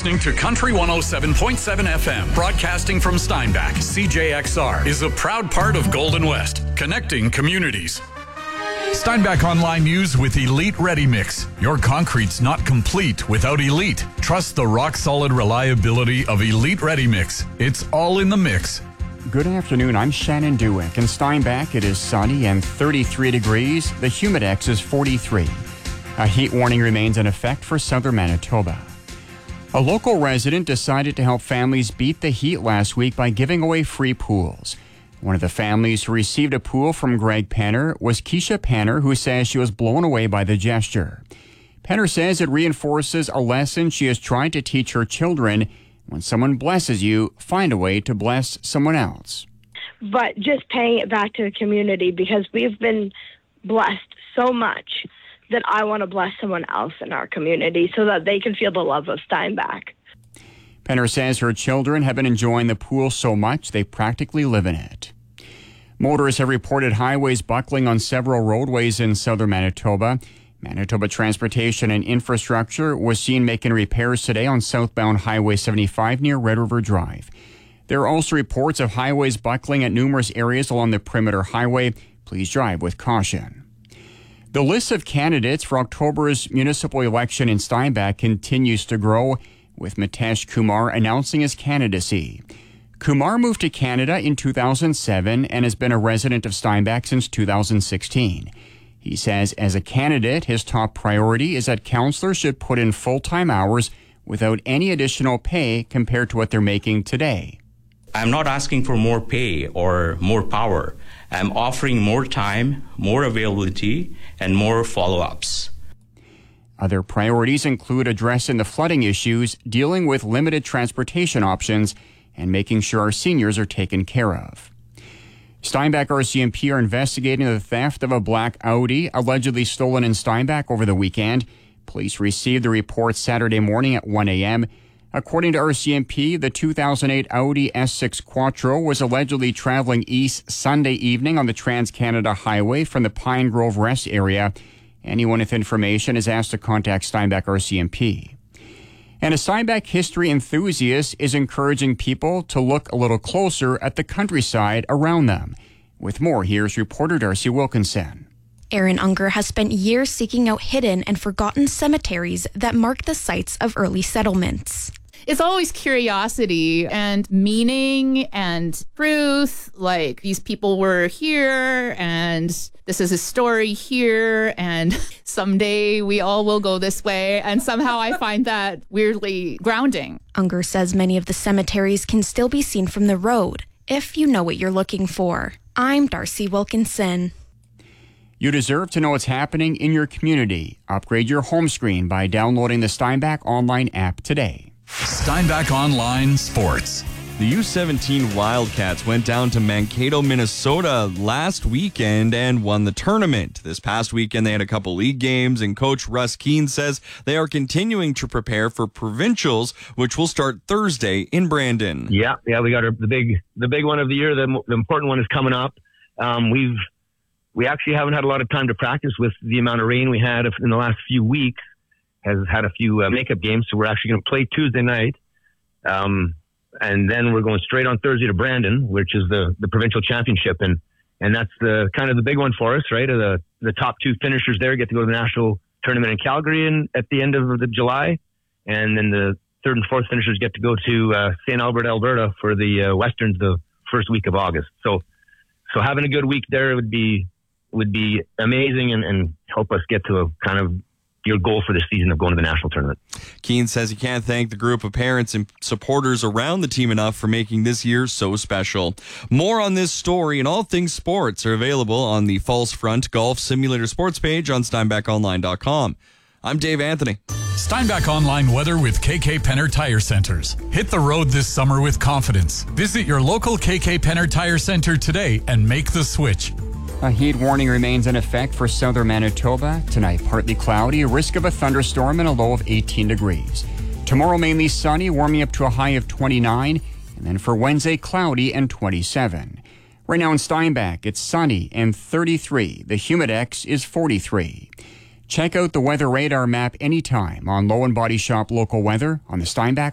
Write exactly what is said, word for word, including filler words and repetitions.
listening to Country one oh seven point seven F M, broadcasting from Steinbach. C J X R is a proud part of Golden West, connecting communities. Steinbach Online News with Elite Ready Mix. Your concrete's not complete without Elite. Trust the rock-solid reliability of Elite Ready Mix. It's all in the mix. Good afternoon, I'm Shannon Dewick. In Steinbach, it is sunny and thirty-three degrees. The Humidex is forty-three. A heat warning remains in effect for southern Manitoba. A local resident decided to help families beat the heat last week by giving away free pools. One of the families who received a pool from Greg Penner was Keisha Penner, who says she was blown away by the gesture. Penner says it reinforces a lesson she has tried to teach her children. When someone blesses you, find a way to bless someone else. But just paying it back to the community, because we've been blessed so much that I want to bless someone else in our community so that they can feel the love of Steinbach. Penner says her children have been enjoying the pool so much they practically live in it. Motorists have reported highways buckling on several roadways in southern Manitoba. Manitoba Transportation and Infrastructure was seen making repairs today on southbound Highway seventy-five near Red River Drive. There are also reports of highways buckling at numerous areas along the Perimeter Highway. Please drive with caution. The list of candidates for October's municipal election in Steinbach continues to grow, with Mitesh Kumar announcing his candidacy. Kumar moved to Canada in two thousand seven and has been a resident of Steinbach since two thousand sixteen. He says as a candidate, his top priority is that councillors should put in full-time hours without any additional pay compared to what they're making today. I'm not asking for more pay or more power. I'm offering more time, more availability, and more follow-ups. Other priorities include addressing the flooding issues, dealing with limited transportation options, and making sure our seniors are taken care of. Steinbach R C M P are investigating the theft of a black Audi allegedly stolen in Steinbach over the weekend. Police received the report Saturday morning at one a.m. According to R C M P, the two thousand eight Audi S six Quattro was allegedly traveling east Sunday evening on the Trans-Canada Highway from the Pine Grove Rest area. Anyone with information is asked to contact Steinbach R C M P. And a Steinbach history enthusiast is encouraging people to look a little closer at the countryside around them. With more, here's reporter Darcy Wilkinson. Aaron Unger has spent years seeking out hidden and forgotten cemeteries that mark the sites of early settlements. It's always curiosity and meaning and truth, like these people were here and this is a story here and someday we all will go this way. And somehow I find that weirdly grounding. Unger says many of the cemeteries can still be seen from the road if you know what you're looking for. I'm Darcy Wilkinson. You deserve to know what's happening in your community. Upgrade your home screen by downloading the Steinbach Online app today. Steinbach Online Sports. The U seventeen Wildcats went down to Mankato, Minnesota last weekend and won the tournament. This past weekend, they had a couple league games, and Coach Russ Keene says they are continuing to prepare for provincials, which will start Thursday in Brandon. Yeah, yeah, we got our, the big the big one of the year. The, the important one is coming up. Um, we've we actually haven't had a lot of time to practice with the amount of rain we had in the last few weeks. Has had a few uh, makeup games, so we're actually going to play Tuesday night. Um, and then we're going straight on Thursday to Brandon, which is the, the provincial championship. And, and that's the kind of the big one for us, right? The, the top two finishers there get to go to the national tournament in Calgary in, at the end of the July. And then the third and fourth finishers get to go to uh, Saint Albert, Alberta for the uh, Westerns the first week of August. So, so having a good week there would be, would be amazing and, and help us get to a kind of your goal for the season of going to the national tournament. Keene says he can't thank the group of parents and supporters around the team enough for making this year so special. More on this story and all things sports are available on the False Front Golf Simulator Sports page on Steinbach Online dot com. I'm Dave Anthony. Steinbach Online weather with K K Penner Tire Centers. Hit the road this summer with confidence. Visit your local K K Penner Tire Center today and make the switch. A heat warning remains in effect for southern Manitoba. Tonight, partly cloudy, a risk of a thunderstorm and a low of eighteen degrees. Tomorrow, mainly sunny, warming up to a high of twenty-nine. And then for Wednesday, cloudy and twenty-seven. Right now in Steinbach, it's sunny and thirty-three. The Humidex is forty-three. Check out the weather radar map anytime on Low and Body Shop Local Weather on the Steinbach